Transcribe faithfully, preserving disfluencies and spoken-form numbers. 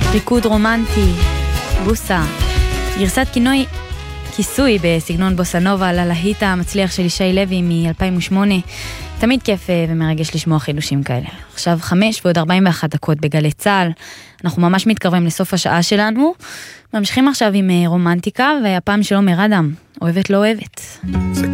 ריקוד רומנטי, בוסה, גרסת כינוי, כיסוי בסגנון בוסנובה על הלהיט המצליח של ישי לוי מ-אלפיים ושמונה. תמיד כיף ומרגש לשמוע חידושים כאלה. עכשיו חמש ועוד ארבעים ואחת דקות בגלי צהל. אנחנו ממש מתקרבים לסוף השעה שלנו. ממשיכים עכשיו עם רומנטיקה, והפעם של עומר אדם, אוהבת לא אוהבת.